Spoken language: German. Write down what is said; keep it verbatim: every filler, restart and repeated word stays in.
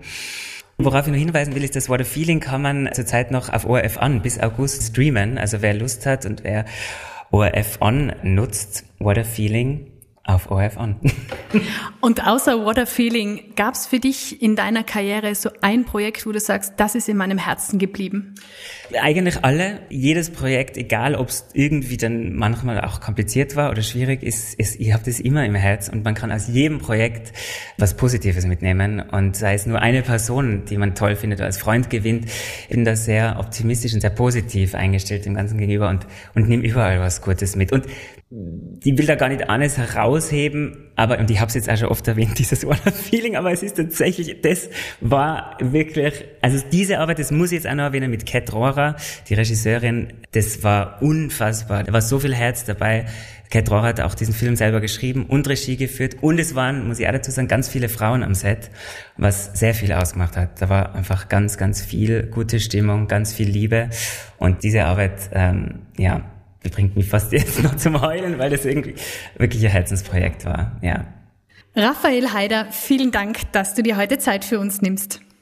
Worauf ich noch hinweisen will, ist, das What a Feeling kann man zurzeit noch auf O R F On bis August streamen. Also wer Lust hat und wer O R F On nutzt, What a Feeling auf O R F On. Und außer What a Feeling, gab's für dich in deiner Karriere so ein Projekt, wo du sagst, das ist in meinem Herzen geblieben? Eigentlich alle. Jedes Projekt, egal ob es irgendwie dann manchmal auch kompliziert war oder schwierig ist, ist ich habe das immer im Herz und man kann aus jedem Projekt was Positives mitnehmen und sei es nur eine Person, die man toll findet oder als Freund gewinnt. Ich bin da sehr optimistisch und sehr positiv eingestellt dem Ganzen gegenüber und, und nehme überall was Gutes mit. Und ich will da gar nicht alles herausheben, aber, und ich habe es jetzt auch schon oft erwähnt, dieses What a Feeling, aber es ist tatsächlich, das war wirklich, also diese Arbeit, das muss ich jetzt auch noch erwähnen, mit Kat Rohrer, die Regisseurin, das war unfassbar, da war so viel Herz dabei. Kat Rohrer hat auch diesen Film selber geschrieben und Regie geführt und es waren, muss ich auch dazu sagen, ganz viele Frauen am Set, was sehr viel ausgemacht hat. Da war einfach ganz, ganz viel gute Stimmung, ganz viel Liebe und diese Arbeit, ähm, ja, die bringt mich fast jetzt noch zum Heulen, weil das irgendwie wirklich ein Herzensprojekt war, ja. Raphael Haider, vielen Dank, dass du dir heute Zeit für uns nimmst.